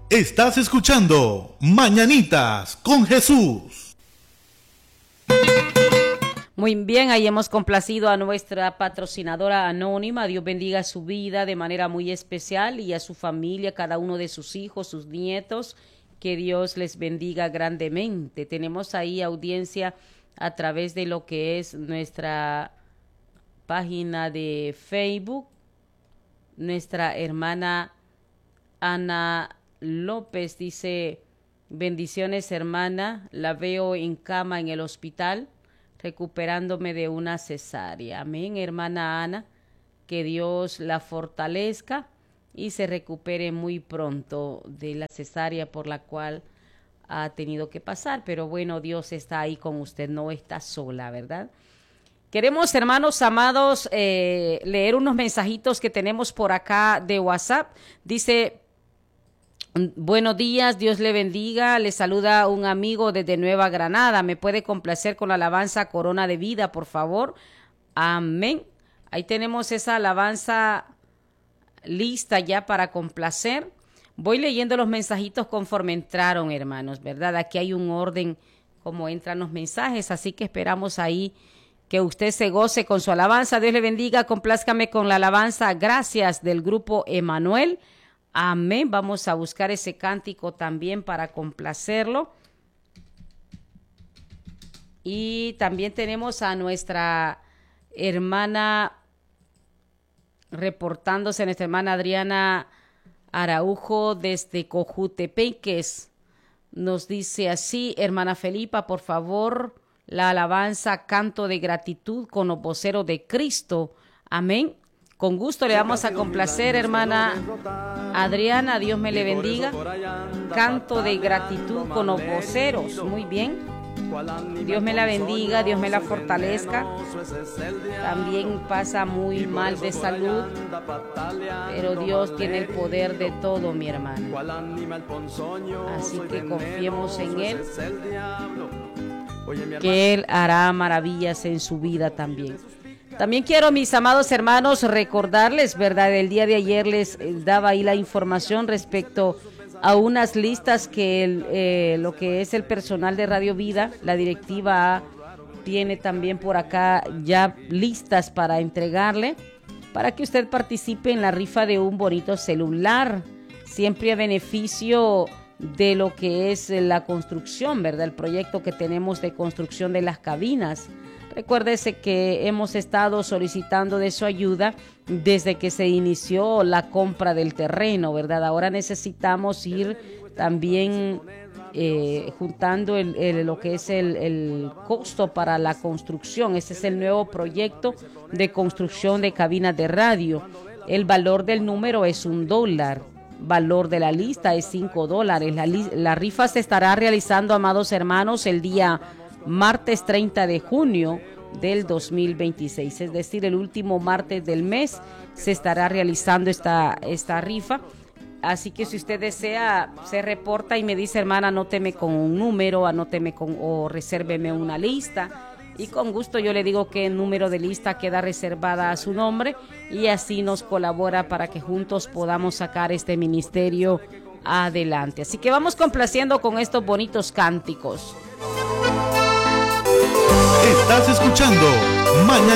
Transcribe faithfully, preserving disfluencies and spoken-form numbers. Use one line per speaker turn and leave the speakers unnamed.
Estás escuchando Mañanitas con Jesús.
Muy bien, ahí hemos complacido a nuestra patrocinadora anónima. Dios bendiga su vida de manera muy especial y a su familia, cada uno de sus hijos, sus nietos. Que Dios les bendiga grandemente. Tenemos ahí audiencia a través de lo que es nuestra página de Facebook. Nuestra hermana Ana López dice: bendiciones, hermana, la veo en cama en el hospital, recuperándome de una cesárea. Amén, hermana Ana, que Dios la fortalezca y se recupere muy pronto de la cesárea por la cual ha tenido que pasar. Pero bueno, Dios está ahí con usted, no está sola, ¿verdad? Queremos, hermanos amados, eh, leer unos mensajitos que tenemos por acá de WhatsApp. Dice: buenos días, Dios le bendiga, le saluda un amigo desde Nueva Granada. ¿Me puede complacer con la alabanza Corona de Vida, por favor? Amén. Ahí tenemos esa alabanza lista ya para complacer. Voy leyendo los mensajitos conforme entraron, hermanos, ¿verdad? Aquí hay un orden como entran los mensajes, así que esperamos ahí que usted se goce con su alabanza. Dios le bendiga, complázcame con la alabanza Gracias del grupo Emanuel. Amén. Vamos a buscar ese cántico también para complacerlo. Y también tenemos a nuestra hermana reportándose, nuestra hermana Adriana Araujo desde Cojutepeques. Nos dice así: hermana Felipa, por favor, la alabanza Canto de Gratitud con los voceros de Cristo. Amén. Con gusto le vamos a complacer, hermana Adriana, Dios me le bendiga. Canto de Gratitud con los voceros. Muy bien. Dios me la bendiga, Dios me la fortalezca. También pasa muy mal de salud, pero Dios tiene el poder de todo, mi hermano. Así que confiemos en Él, que Él hará maravillas en su vida también. También quiero, mis amados hermanos, recordarles, ¿verdad? El día de ayer les daba ahí la información respecto a unas listas que el, eh, lo que es el personal de Radio Vida, la directiva A, tiene también por acá ya listas para entregarle, para que usted participe en la rifa de un bonito celular, siempre a beneficio de lo que es la construcción, ¿verdad? El proyecto que tenemos de construcción de las cabinas. Recuérdese que hemos estado solicitando de su ayuda desde que se inició la compra del terreno, ¿verdad? Ahora necesitamos ir también eh, juntando el, el, lo que es el, el costo para la construcción. Ese es el nuevo proyecto de construcción de cabinas de radio. El valor del número es un dólar. Valor de la lista es cinco dólares. La, la rifa se estará realizando, amados hermanos, el día martes treinta de junio del dos mil veintiséis, es decir, el último martes del mes se estará realizando esta, esta rifa. Así que si usted desea, se reporta y me dice: hermana, anóteme con un número, anóteme con o resérveme una lista, y con gusto yo le digo qué número de lista queda reservada a su nombre, y así nos colabora para que juntos podamos sacar este ministerio adelante. Así que vamos complaciendo con estos bonitos cánticos.
Estás escuchando Mañana